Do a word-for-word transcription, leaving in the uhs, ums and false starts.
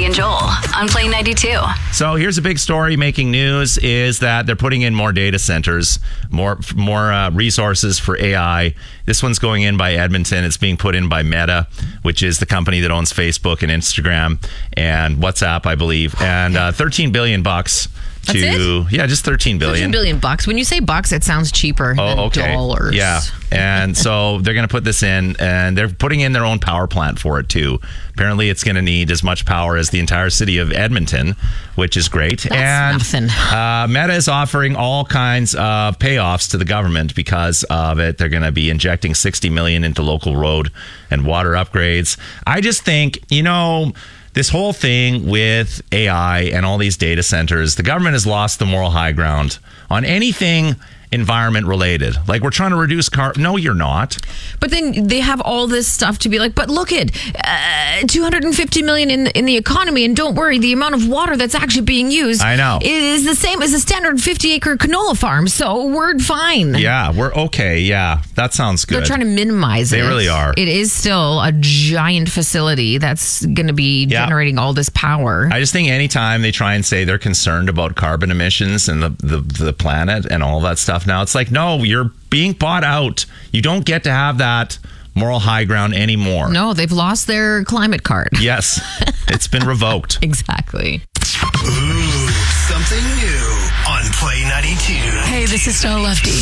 and Joel on Play ninety-two. So here's a big story making news is that they're putting in more data centers, more more uh, resources for A I. This one's going in by Edmonton. It's being put in by Meta, which is the company that owns Facebook and Instagram and WhatsApp, I believe. And uh, thirteen billion bucks to That's it? yeah, just thirteen billion. thirteen billion bucks. When you say bucks, it sounds cheaper Oh, than okay. dollars. Yeah. And so they're going to put this in, and they're putting in their own power plant for it too. Apparently it's going to need as much power as the entire city of Edmonton, which is great. That's and nothing. Uh, Meta is offering all kinds of payoffs to the government because of it. They're going to be injecting sixty million into local road and water upgrades. I just think, you know, this whole thing with A I and all these data centers, the government has lost the moral high ground on anything environment related. Like, we're trying to reduce carbon. No, you're not. But then they have all this stuff to be like, but look at uh, two hundred fifty million in in the economy, and don't worry, the amount of water that's actually being used I know. is the same as a standard fifty acre canola farm, so we're fine. Yeah, we're okay. Yeah, that sounds good. They're trying to minimize They it. really are. It is still a giant facility that's going to be Yeah. generating all this power. I just think anytime they try and say they're concerned about carbon emissions and the, the, the planet and all that stuff now, it's like, no, you're being bought out. You don't get to have that moral high ground anymore. No, they've lost their climate card. Yes, it's been revoked. Exactly. Ooh, something new on Play ninety-two. Hey, this is Stella Lefty.